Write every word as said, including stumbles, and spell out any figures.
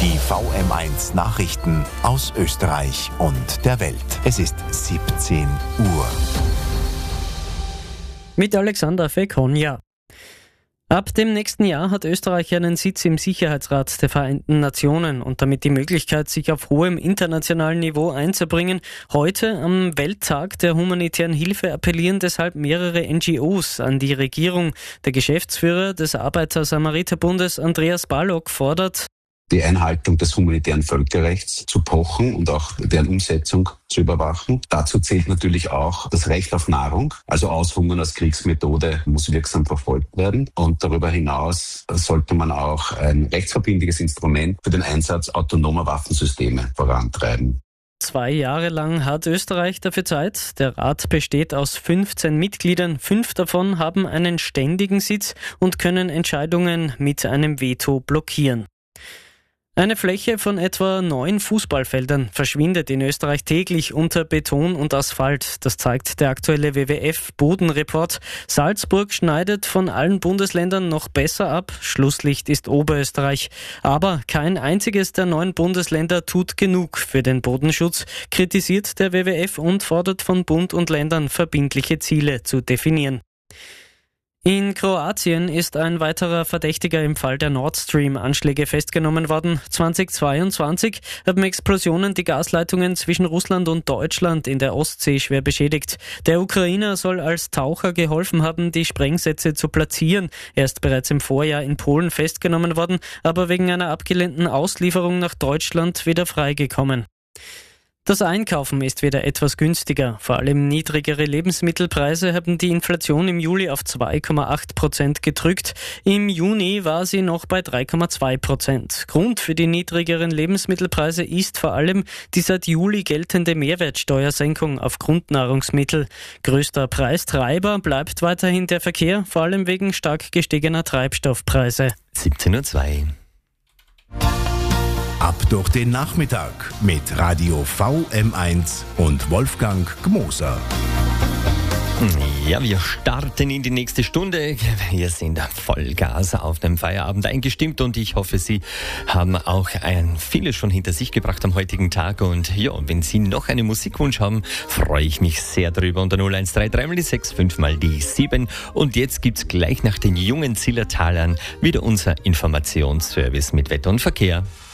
Die V M eins Nachrichten aus Österreich und der Welt. Es ist siebzehn Uhr. Mit Alexander Fekonja. Ab dem nächsten Jahr hat Österreich einen Sitz im Sicherheitsrat der Vereinten Nationen und damit die Möglichkeit, sich auf hohem internationalen Niveau einzubringen. Heute am Welttag der humanitären Hilfe appellieren deshalb mehrere N G Os an die Regierung. Der Geschäftsführer des Arbeiter-Samariter-Bundes Andreas Balog fordert, die Einhaltung des humanitären Völkerrechts zu pochen und auch deren Umsetzung zu überwachen. Dazu zählt natürlich auch das Recht auf Nahrung, also Aushungern als Kriegsmethode muss wirksam verfolgt werden. Und darüber hinaus sollte man auch ein rechtsverbindliches Instrument für den Einsatz autonomer Waffensysteme vorantreiben. Zwei Jahre lang hat Österreich dafür Zeit. Der Rat besteht aus fünfzehn Mitgliedern. Fünf davon haben einen ständigen Sitz und können Entscheidungen mit einem Veto blockieren. Eine Fläche von etwa neun Fußballfeldern verschwindet in Österreich täglich unter Beton und Asphalt. Das zeigt der aktuelle W W F-Bodenreport. Salzburg schneidet von allen Bundesländern noch besser ab. Schlusslicht ist Oberösterreich. Aber kein einziges der neun Bundesländer tut genug für den Bodenschutz, kritisiert der W W F und fordert von Bund und Ländern verbindliche Ziele zu definieren. In Kroatien ist ein weiterer Verdächtiger im Fall der Nord Stream-Anschläge festgenommen worden. zweitausendzweiundzwanzig haben Explosionen die Gasleitungen zwischen Russland und Deutschland in der Ostsee schwer beschädigt. Der Ukrainer soll als Taucher geholfen haben, die Sprengsätze zu platzieren. Er ist bereits im Vorjahr in Polen festgenommen worden, aber wegen einer abgelehnten Auslieferung nach Deutschland wieder freigekommen. Das Einkaufen ist wieder etwas günstiger. Vor allem niedrigere Lebensmittelpreise haben die Inflation im Juli auf zwei Komma acht Prozent gedrückt. Im Juni war sie noch bei drei Komma zwei Prozent. Grund für die niedrigeren Lebensmittelpreise ist vor allem die seit Juli geltende Mehrwertsteuersenkung auf Grundnahrungsmittel. Größter Preistreiber bleibt weiterhin der Verkehr, vor allem wegen stark gestiegener Treibstoffpreise. siebzehn Uhr zwei. Ab durch den Nachmittag mit Radio V M eins und Wolfgang Gmoser. Ja, wir starten in die nächste Stunde. Wir sind Vollgas auf dem Feierabend eingestimmt und ich hoffe, Sie haben auch ein vieles schon hinter sich gebracht am heutigen Tag. Und ja, wenn Sie noch einen Musikwunsch haben, freue ich mich sehr drüber unter null eins drei drei mal die sechs, fünf mal die sieben. Und jetzt gibt's gleich nach den jungen Zillertalern wieder unser Informationsservice mit Wetter und Verkehr.